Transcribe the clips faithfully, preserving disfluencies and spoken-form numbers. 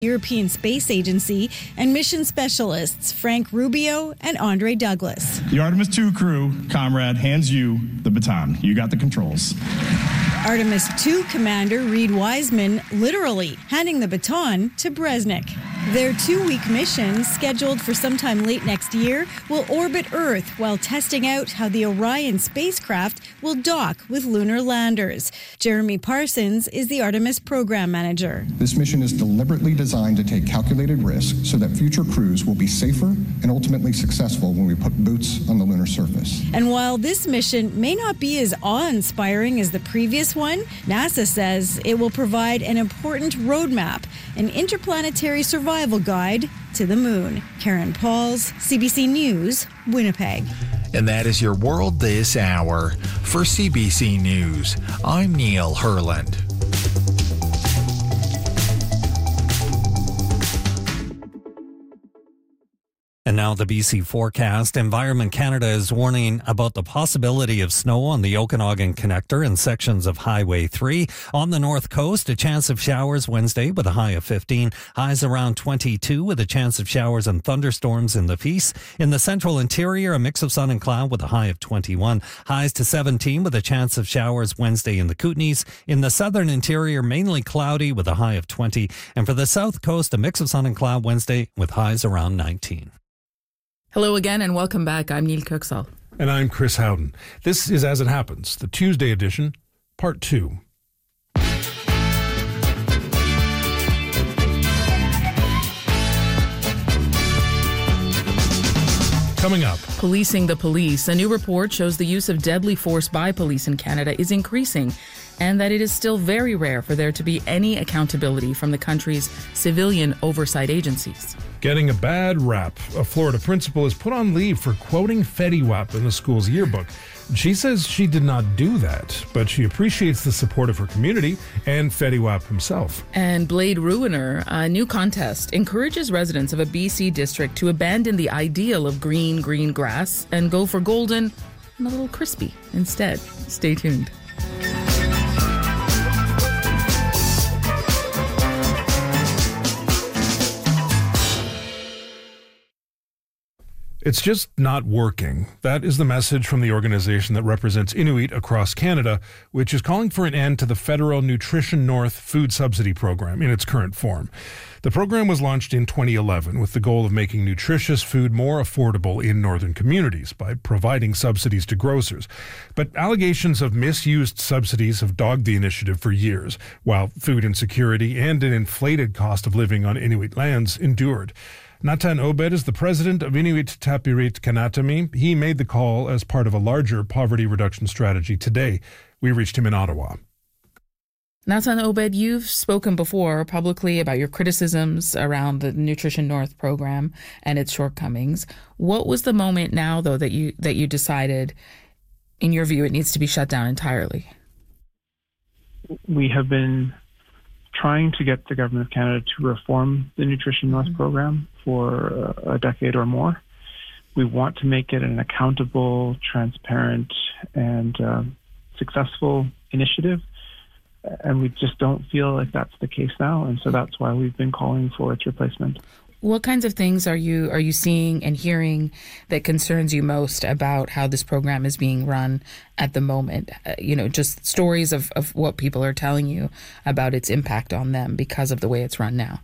European Space Agency, and mission specialists Frank Rubio and Andre Douglas. The Artemis two crew, comrade, hands you the baton. You got the controls. Artemis two Commander Reed Wiseman literally handing the baton to Bresnik. Their two-week mission, scheduled for sometime late next year, will orbit Earth while testing out how the Orion spacecraft will dock with lunar landers. Jeremy Parsons is the Artemis program manager. This mission is deliberately designed to take calculated risks so that future crews will be safer and ultimately successful when we put boots on the lunar surface. And while this mission may not be as awe-inspiring as the previous one, NASA says it will provide an important roadmap, an interplanetary survival guide to the moon. Karen Pauls, C B C News, Winnipeg. And that is your world this hour. For C B C News, I'm Neil Herland. And now the B C forecast. Environment Canada is warning about the possibility of snow on the Okanagan Connector and sections of Highway three. On the north coast, a chance of showers Wednesday with a high of fifteen. Highs around twenty-two with a chance of showers and thunderstorms in the Feast. In the central interior, a mix of sun and cloud with a high of twenty-one. Highs to seventeen with a chance of showers Wednesday in the Kootenays. In the southern interior, mainly cloudy with a high of twenty. And for the south coast, a mix of sun and cloud Wednesday with highs around nineteen. Hello again and welcome back. I'm Neil Kirksall. And I'm Chris Howden. This is As It Happens, the Tuesday edition, part two. Coming up. Policing the police. A new report shows the use of deadly force by police in Canada is increasing, and that it is still very rare for there to be any accountability from the country's civilian oversight agencies. Getting a bad rap. A Florida principal is put on leave for quoting Fetty Wap in the school's yearbook. She says she did not do that, but she appreciates the support of her community and Fetty Wap himself. And Blade Ruiner, a new contest, encourages residents of a B C district to abandon the ideal of green, green grass and go for golden and a little crispy instead. Stay tuned. It's just not working. That is the message from the organization that represents Inuit across Canada, which is calling for an end to the federal Nutrition North food subsidy program in its current form. The program was launched in twenty eleven with the goal of making nutritious food more affordable in northern communities by providing subsidies to grocers. But allegations of misused subsidies have dogged the initiative for years, while food insecurity and an inflated cost of living on Inuit lands endured. Natan Obed is the president of Inuit Tapirit Kanatami. He made the call as part of a larger poverty reduction strategy today. We reached him in Ottawa. Natan Obed, you've spoken before publicly about your criticisms around the Nutrition North program and its shortcomings. What was the moment now, though, that you that you decided, in your view, it needs to be shut down entirely? We have been trying to get the Government of Canada to reform the Nutrition North mm-hmm. program for a decade or more. We want to make it an accountable, transparent, and uh, successful initiative, and we just don't feel like that's the case now, and so that's why we've been calling for its replacement. What kinds of things are you are you seeing and hearing that concerns you most about how this program is being run at the moment? Uh, you know, just stories of, of what people are telling you about its impact on them because of the way it's run now.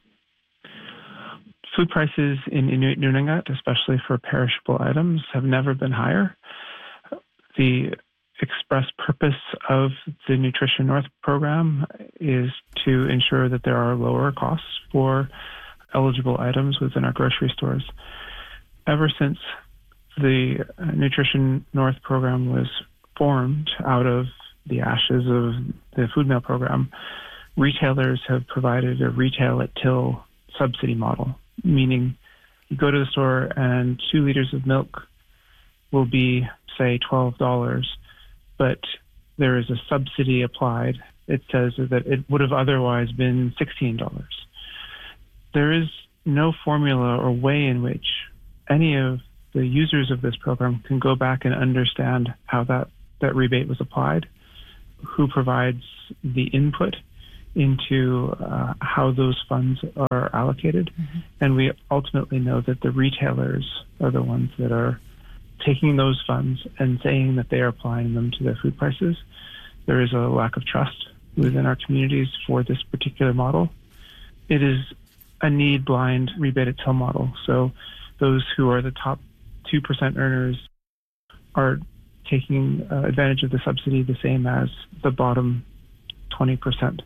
Food prices in Inuit Nunangat, especially for perishable items, have never been higher. The express purpose of the Nutrition North program is to ensure that there are lower costs for eligible items within our grocery stores. Ever since the Nutrition North program was formed out of the ashes of the food mail program, retailers have provided a retail at till subsidy model, meaning you go to the store and two liters of milk will be, say, twelve dollars, but there is a subsidy applied. It says that it would have otherwise been sixteen dollars. There is no formula or way in which any of the users of this program can go back and understand how that, that rebate was applied, who provides the input into uh, how those funds are allocated. Mm-hmm. And we ultimately know that the retailers are the ones that are taking those funds and saying that they are applying them to their food prices. There is a lack of trust within our communities for this particular model. It is a need blind rebate at till model. So those who are the top two percent earners are taking uh, advantage of the subsidy the same as the bottom twenty percent.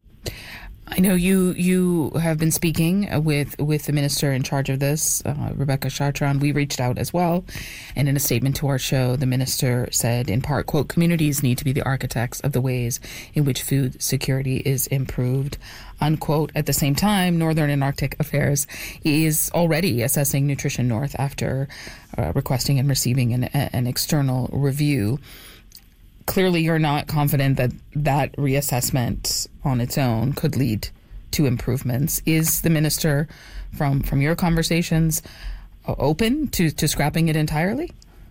I know you you have been speaking with, with the minister in charge of this, uh, Rebecca Chartrand. We reached out as well. And in a statement to our show, the minister said, in part, quote, communities need to be the architects of the ways in which food security is improved, unquote. At the same time, Northern and Arctic Affairs is already assessing Nutrition North after uh, requesting and receiving an, an external review. Clearly, you're not confident that that reassessment on its own could lead to improvements. Is the minister, from, from your conversations, open to, to scrapping it entirely?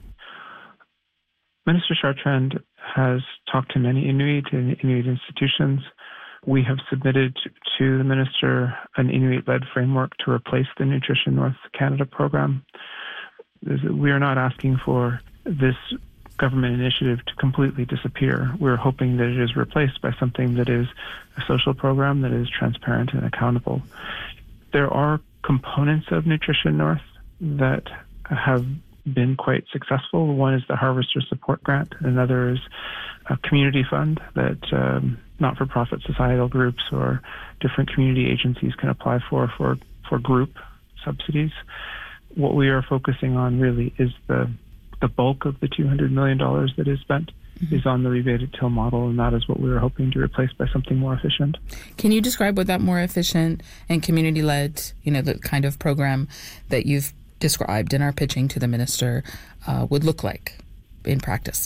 Minister Chartrand has talked to many Inuit and Inuit institutions. We have submitted to the minister an Inuit-led framework to replace the Nutrition North Canada program. We are not asking for this government initiative to completely disappear. We're hoping that it is replaced by something that is a social program that is transparent and accountable. There are components of Nutrition North that have been quite successful. One is the Harvester Support Grant. Another is a community fund that um, not-for-profit societal groups or different community agencies can apply for, for, for group subsidies. What we are focusing on really is the The bulk of the two hundred million dollars that is spent mm-hmm. is on the rebated till model, and that is what we were hoping to replace by something more efficient. Can you describe what that more efficient and community-led, you know, the kind of program that you've described in our pitching to the minister uh, would look like in practice?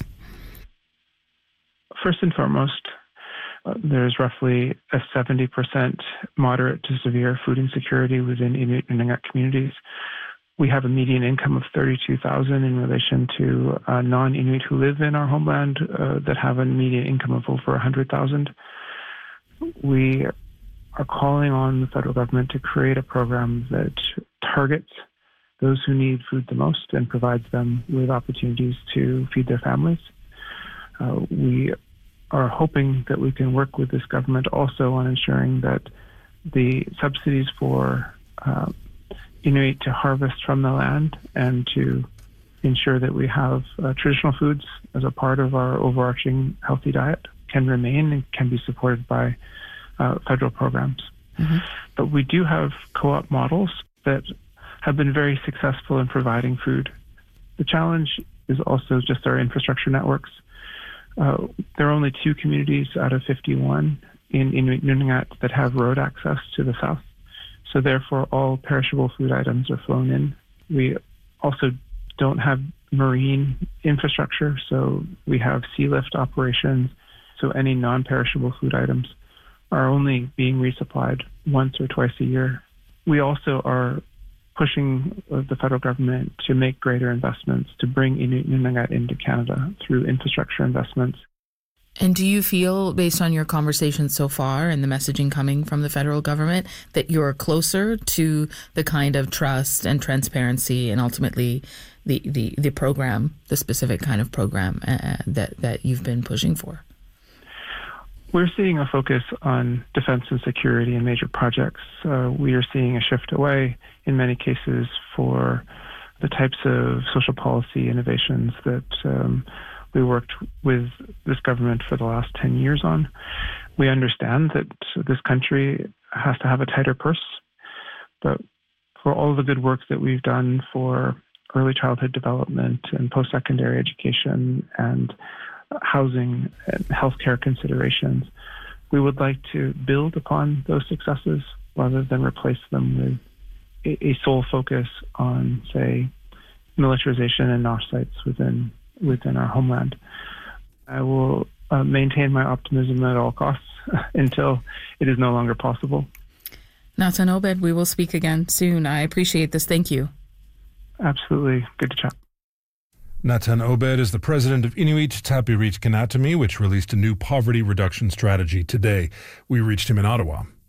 First and foremost, uh, there's roughly a seventy percent moderate to severe food insecurity within Inuit and Nungat communities. We have a median income of thirty-two thousand dollars in relation to uh, non-Inuit who live in our homeland uh, that have a median income of over one hundred thousand dollars. We are calling on the federal government to create a program that targets those who need food the most and provides them with opportunities to feed their families. Uh, we are hoping that we can work with this government also on ensuring that the subsidies for uh, Inuit to harvest from the land and to ensure that we have uh, traditional foods as a part of our overarching healthy diet can remain and can be supported by uh, federal programs. Mm-hmm. But we do have co-op models that have been very successful in providing food. The challenge is also just our infrastructure networks. Uh, there are only two communities out of fifty-one in Inuit Nungat that have road access to the south. So therefore, all perishable food items are flown in. We also don't have marine infrastructure, so we have sea lift operations. So any non-perishable food items are only being resupplied once or twice a year. We also are pushing the federal government to make greater investments to bring Inuit Nungat into Canada through infrastructure investments. And do you feel, based on your conversations so far and the messaging coming from the federal government, that you're closer to the kind of trust and transparency and ultimately the, the, the program, the specific kind of program uh, that, that you've been pushing for? We're seeing a focus on defense and security and major projects. Uh, we are seeing a shift away, in many cases, for the types of social policy innovations that um, we worked with this government for the last ten years on. We understand that this country has to have a tighter purse, but for all the good work that we've done for early childhood development and post-secondary education and housing and healthcare considerations, we would like to build upon those successes rather than replace them with a, a sole focus on, say, militarization and N O S sites within within our homeland. I will uh, maintain my optimism at all costs until it is no longer possible. Nathan Obed, we will speak again soon. I appreciate this. Thank you. Absolutely. Good to chat. Natan Obed is the president of Inuit Tapiriit Kanatami, which released a new poverty reduction strategy today. We reached him in Ottawa.